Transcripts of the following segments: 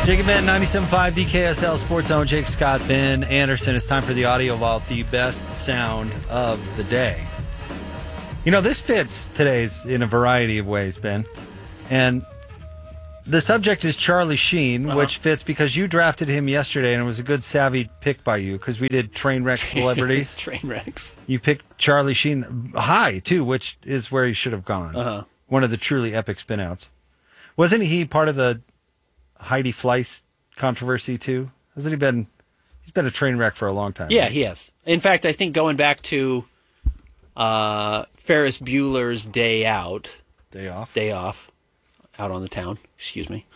Jacob Ben, 97.5 DKSL Sports Zone. Jake Scott, Ben Anderson. It's time for the Audio Vault, the best sound of the day. You know, this fits today's in a variety of ways, Ben. And the subject is Charlie Sheen, which fits because you drafted him yesterday, and it was a good savvy pick by you because we did train wreck celebrities. Train wrecks. You picked Charlie Sheen high, too, which is where he should have gone. One of the truly epic spin-outs. Wasn't he part of the Heidi Fleiss controversy, too? Hasn't he been... He's been a train wreck for a long time. Yeah, right? he has. In fact, I think going back to Ferris Bueller's Day Out. Day off. Out on the town, excuse me.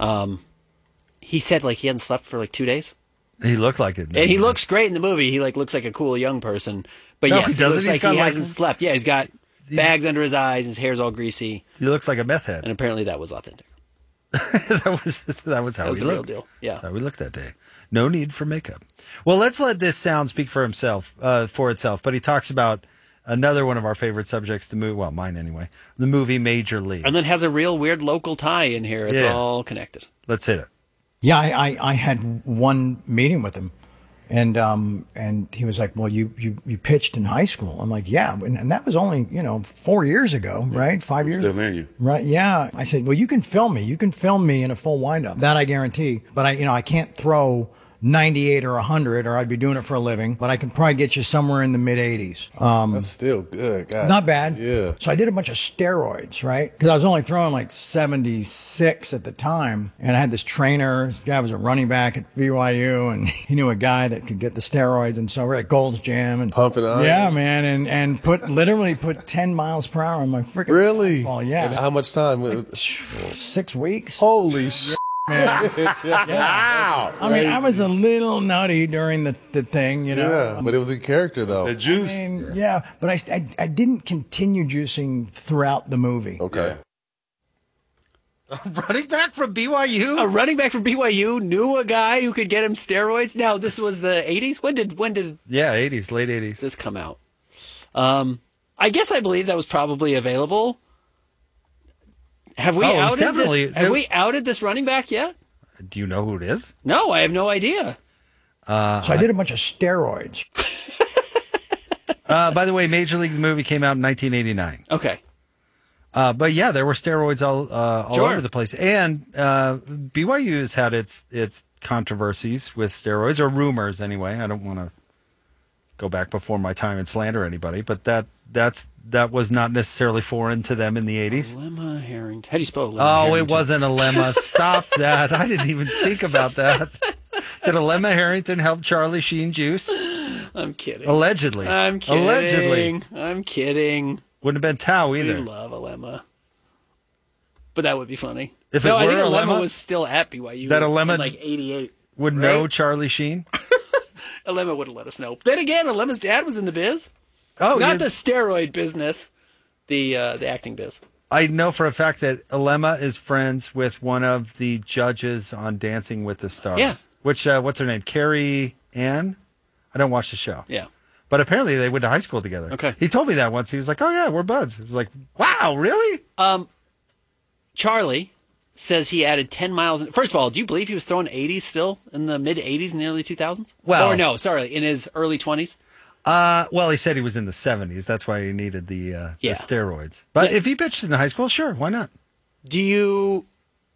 He said he hadn't slept for 2 days. He looked like it. And he looks great in the movie. He looks like a cool young person. But no, yes, he looks like he hasn't slept. Yeah, he's got bags under his eyes. His hair's all greasy. He looks like a meth head. And apparently that was authentic. that was how he the looked. Real deal. Yeah, that's how we looked that day. No need for makeup. Well, let's let this sound speak for itself. But he talks about another one of our favorite subjects, the movie. Well, mine anyway. The movie Major League, and then has a real weird local tie in here. It's all connected. Let's hit it. Yeah, I had one meeting with him, and he was like, "Well, you pitched in high school." I'm like, "Yeah," and that was only 4 years ago, right? 5 years. Still near you, right? Yeah. I said, "Well, you can film me. You can film me in a full windup. That I guarantee. But I can't throw 98 or 100, or I'd be doing it for a living. But I can probably get you somewhere in the mid 80s. That's still good. God. Not bad. Yeah. So I did a bunch of steroids, right? Because I was only throwing 76 at the time. And I had this trainer. This guy was a running back at BYU, and he knew a guy that could get the steroids. And so we're at Gold's Gym and pump it on. Yeah, man. And literally put 10 miles per hour on my freaking fastball. Yeah. And how much time? 6 weeks. Holy shit. Man. Wow. I mean, I was a little nutty during the thing, Yeah, but it was a character, though. The juice. Yeah, but I didn't continue juicing throughout the movie. Okay. A running back from BYU? A running back from BYU knew a guy who could get him steroids? Now, this was the 80s? When did Yeah, 80s, late 80s. This come out? I guess I believe that was probably available. Have we outed this? Have we outed this running back yet? Do you know who it is? No, I have no idea. So I did a bunch of steroids. By the way, Major League the movie came out in 1989. Okay. But yeah, there were steroids all over the place, and BYU has had its controversies with steroids, or rumors anyway. I don't want to go back before my time and slander anybody, but that was not necessarily foreign to them in the 80s. Lemma Harrington. How do you spell Lemma Harrington? It wasn't a lemma. Stop that. I didn't even think about that. Did a Lemma Harrington help Charlie Sheen juice? I'm kidding. Allegedly. I'm kidding. Allegedly. I'm kidding. Wouldn't have been Tao either. We love a lemma. But that would be funny. I think a lemma was still at BYU. That a lemma in 88. Would know Charlie Sheen? A lemma would have let us know. Then again, a lemma's dad was in the biz. Oh, not the steroid business, the acting biz. I know for a fact that Alema is friends with one of the judges on Dancing with the Stars. Yeah. Which, what's her name? Carrie Ann? I don't watch the show. Yeah. But apparently they went to high school together. Okay. He told me that once. He was like, oh, yeah, we're buds. I was like, wow, really? Charlie says he added 10 miles. First of all, do you believe he was throwing 80s still in the mid-80s in the early 2000s? Well. Or no, sorry, in his early 20s? Well, he said he was in the 70s. That's why he needed the steroids. But if he pitched in high school, sure, why not? Do you...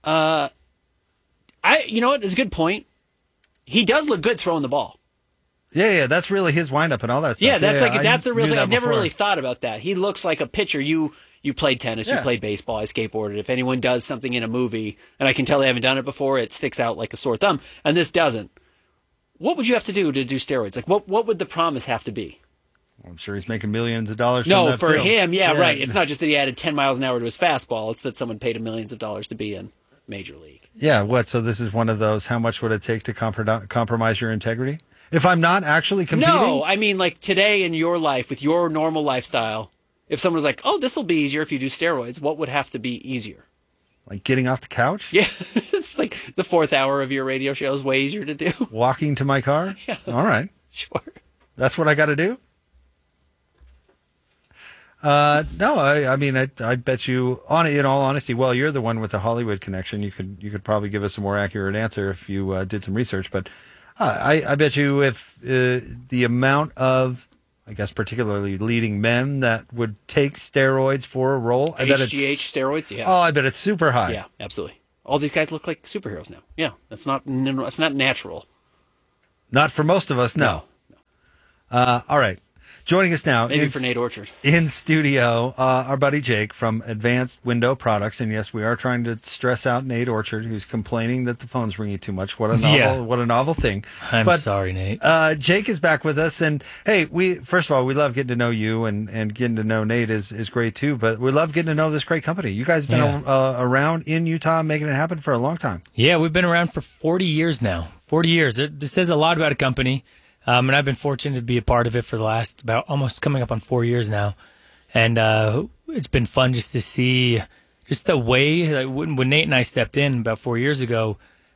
you know what? It's a good point. He does look good throwing the ball. Yeah, that's really his windup and all that stuff. Yeah, that's a real thing. I never before. really thought about that. He looks like a pitcher. You played tennis, you played baseball, I skateboarded. If anyone does something in a movie, and I can tell they haven't done it before, it sticks out like a sore thumb, and this doesn't. What would you have to do steroids? Like, what would the promise have to be? I'm sure he's making millions of dollars from No, that for field. him, right. It's not just that he added 10 miles an hour to his fastball. It's that someone paid him millions of dollars to be in Major League. Yeah, what? So this is one of those, how much would it take to compromise your integrity? If I'm not actually competing? No, I mean, like, today in your life, with your normal lifestyle, if someone was like, oh, this will be easier if you do steroids, what would have to be easier? Like getting off the couch? Yeah, it's like the fourth hour of your radio show is way easier to do. Walking to my car? Yeah. All right. Sure. That's what I got to do? No, I mean, I bet you, in all honesty, well, you're the one with the Hollywood connection. You could probably give us a more accurate answer if you did some research. But I bet you if the amount of, I guess, particularly leading men that would take steroids for a role, I bet HGH steroids, yeah. Oh, I bet it's super high. Yeah, absolutely. All these guys look like superheroes now. Yeah, that's not natural. Not for most of us, no. All right. Joining us now Maybe for Nate Orchard. in studio, our buddy Jake from Advanced Window Products. And yes, we are trying to stress out Nate Orchard, who's complaining that the phone's ringing too much. What a novel thing. I'm sorry, Nate. Jake is back with us. And hey, first of all, we love getting to know you, and getting to know Nate is great too. But we love getting to know this great company. You guys have been around in Utah making it happen for a long time. Yeah, we've been around for 40 years now. 40 years. This says a lot about a company. And I've been fortunate to be a part of it for the last about almost coming up on 4 years now. And it's been fun just to see just the way when Nate and I stepped in about 4 years ago,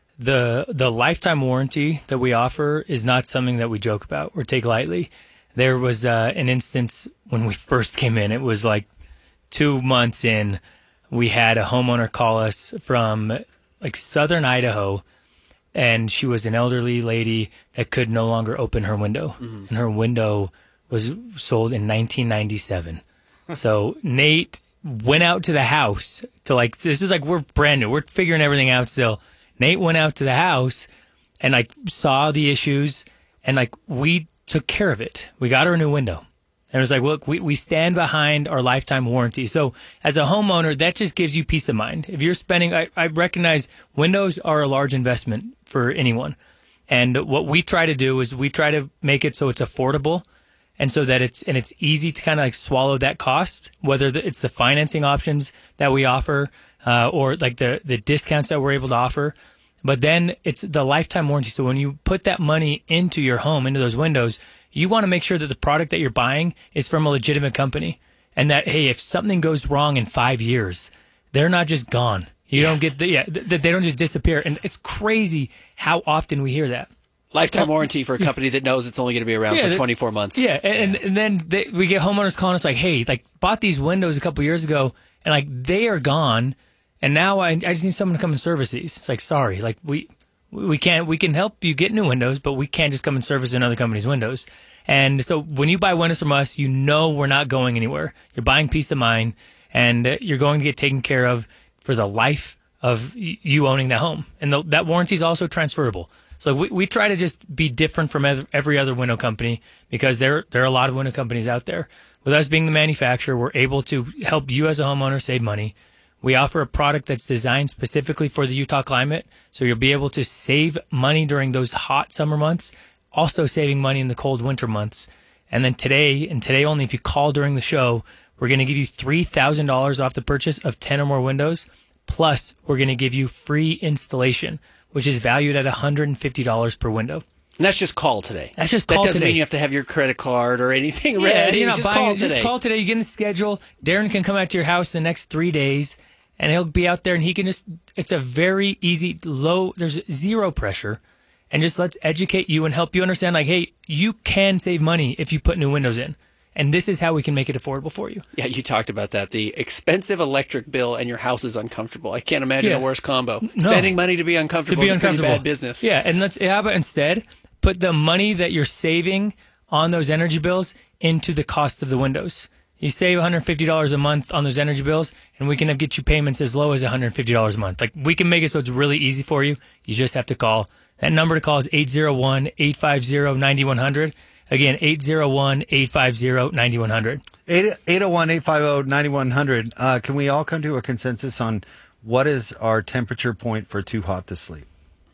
the lifetime warranty that we offer is not something that we joke about or take lightly. There was an instance when we first came in. It was like 2 months in, we had a homeowner call us from like southern Idaho. And she was an elderly lady that could no longer open her window. Mm-hmm. And her window was sold in 1997. So Nate went out to the house this was like, we're brand new. We're figuring everything out still. Nate went out to the house and saw the issues and we took care of it. We got her a new window. And it was like, look, we stand behind our lifetime warranty. So as a homeowner, that just gives you peace of mind. If you're spending, I recognize windows are a large investment for anyone. And what we try to do is we try to make it so it's affordable and so that it's easy to kind of swallow that cost, whether it's the financing options that we offer or the discounts that we're able to offer. But then it's the lifetime warranty. So when you put that money into your home, into those windows, you want to make sure that the product that you're buying is from a legitimate company and that, hey, if something goes wrong in 5 years, they're not just gone. You don't get they don't just disappear. And it's crazy how often we hear that. Lifetime warranty for a company that knows it's only going to be around for 24 months. Yeah. And then we get homeowners calling us like, hey, bought these windows a couple years ago and they are gone. And now I just need someone to come and service these. It's like, sorry, we can help you get new windows, but we can't just come and service another company's windows. And so when you buy windows from us, you know we're not going anywhere. You're buying peace of mind, and you're going to get taken care of for the life of you owning the home. And that warranty is also transferable. So we try to just be different from every other window company because there are a lot of window companies out there. With us being the manufacturer, we're able to help you as a homeowner save money. We offer a product that's designed specifically for the Utah climate, so you'll be able to save money during those hot summer months, also saving money in the cold winter months. And then today only, if you call during the show, we're going to give you $3,000 off the purchase of 10 or more windows, plus we're going to give you free installation, which is valued at $150 per window. And that's just call today. That's just call today. That doesn't mean you have to have your credit card or anything ready. You're not just buying call it. today. Just call today. You get in the schedule. Darren can come out to your house in the next 3 days, and he'll be out there, and he can it's a very easy, there's zero pressure, and just let's educate you and help you understand, hey, you can save money if you put new windows in. And this is how we can make it affordable for you. Yeah, you talked about that. The expensive electric bill and your house is uncomfortable. I can't imagine a worse combo. No. Spending money to be uncomfortable is a pretty bad business. Yeah, and how about instead put the money that you're saving on those energy bills into the cost of the windows. You save $150 a month on those energy bills, and we can get you payments as low as $150 a month. We can make it so it's really easy for you. You just have to call. That number to call is 801-850-9100. Again, 801-850-9100. 801-850-9100. Can we all come to a consensus on what is our temperature point for too hot to sleep?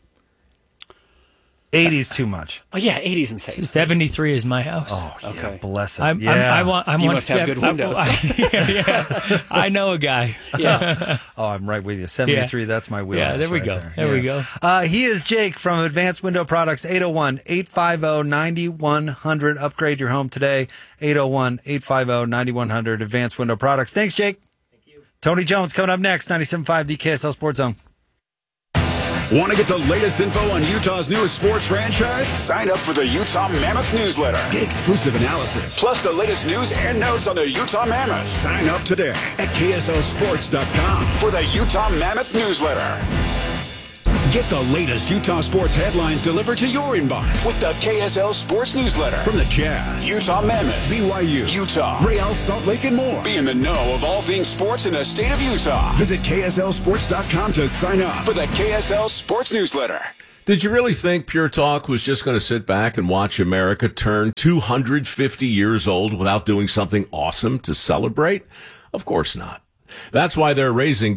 80 is too much. Oh, yeah, 80 is insane. 73 is my house. Oh, yeah, okay. Bless it. You must have good windows. I know a guy. Yeah. Oh, I'm right with you. 73, that's my wheelhouse. Yeah, there we go. There we go. He is Jake from Advanced Window Products, 801-850-9100. Upgrade your home today, 801-850-9100, Advanced Window Products. Thanks, Jake. Thank you. Tony Jones coming up next, 97.5 DKSL Sports Zone. Want to get the latest info on Utah's newest sports franchise? Sign up for the Utah Mammoth newsletter. Get exclusive analysis. Plus the latest news and notes on the Utah Mammoth. Sign up today at KSLSports.com For the Utah Mammoth newsletter. Get the latest Utah sports headlines delivered to your inbox With the KSL Sports newsletter. from the Jazz, Utah Mammoth. BYU, Utah. Real Salt Lake, and more. Be in the know of all things sports in the state of Utah. Visit KSLSports.com to sign up. For the KSL Sports newsletter. Did you really think Pure Talk was just going to sit back and watch America turn 250 years old without doing something awesome to celebrate? Of course not. That's why they're raising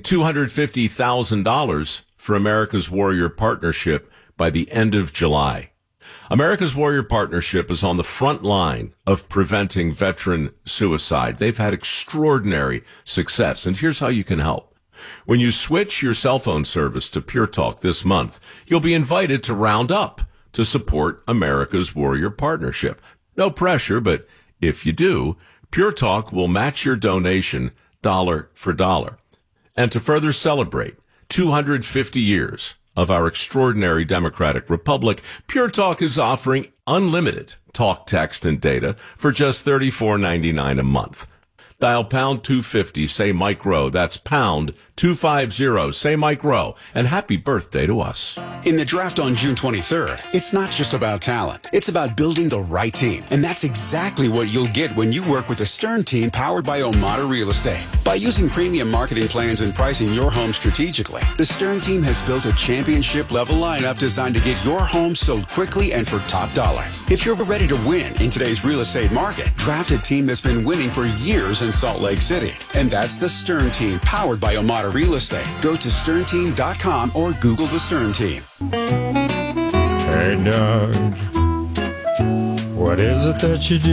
$250,000 for America's Warrior Partnership by the end of July. America's Warrior Partnership is on the front line of preventing veteran suicide. They've had extraordinary success, and here's how you can help. When you switch your cell phone service to Pure Talk this month, you'll be invited to round up to support America's Warrior Partnership. No pressure, but if you do, Pure Talk will match your donation dollar for dollar. And to further celebrate 250 years of our extraordinary democratic republic, Pure Talk is offering unlimited talk, text, and data for just $34.99 a month. Dial pound 250, say Mike Rowe. That's pound 250, say Mike Rowe. And happy birthday to us. In the draft on June 23rd, it's not just about talent. It's about building the right team. And that's exactly what you'll get when you work with the Stern team powered by Omada Real Estate. By using premium marketing plans and pricing your home strategically, the Stern team has built a championship-level lineup designed to get your home sold quickly and for top dollar. If you're ready to win in today's real estate market, draft a team that's been winning for years in Salt Lake City. And that's the Stern team powered by Omada Real Estate. Go to sternteam.com or Google the Stern team. Hey, Doug, what is it that you do?